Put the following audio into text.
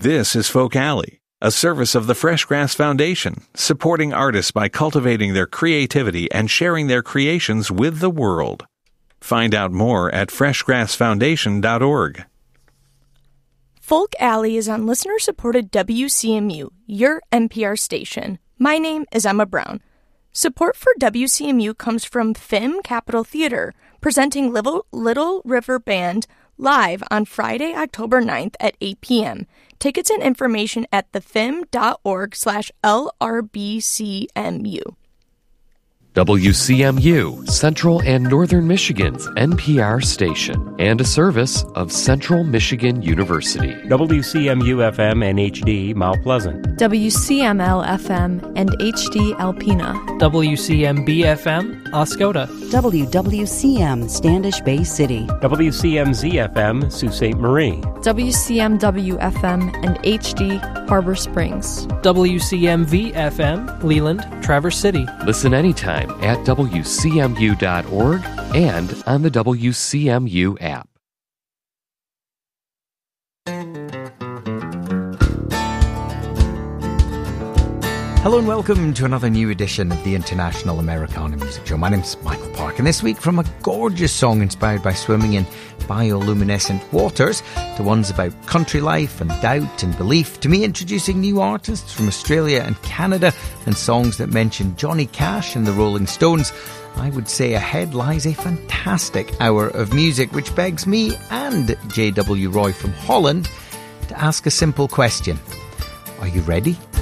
This is Folk Alley, a service of the Freshgrass Foundation, supporting artists by cultivating their creativity and sharing their creations with the world. Find out more at freshgrassfoundation.org. Folk Alley is on listener-supported WCMU, your NPR station. My name is Emma Brown. Support for WCMU comes from FIM Capitol Theater, presenting Little River Band live on Friday, October 9th at 8 p.m. Tickets and information at thefim.org/LRBCMU. WCMU, Central and Northern Michigan's NPR station, and a service of Central Michigan University. WCMU-FM and HD, Mount Pleasant. WCML-FM and HD, Alpena. WCMB-FM, Oscoda. WWCM, Standish Bay City. WCMZ-FM, Sault Ste. Marie. WCMW-FM and HD, Harbor Springs. WCMV-FM, Leland, Traverse City. Listen anytime at WCMU.org and on the WCMU app. Hello and welcome to another new edition of the International Americana Music Show. My name's Michael Park, and this week from a gorgeous song inspired by swimming in bioluminescent waters to ones about country life and doubt and belief, to me introducing new artists from Australia and Canada and songs that mention Johnny Cash and the Rolling Stones. I would say ahead lies a fantastic hour of music, which begs me and J.W. Roy from Holland to ask a simple question. Are you ready?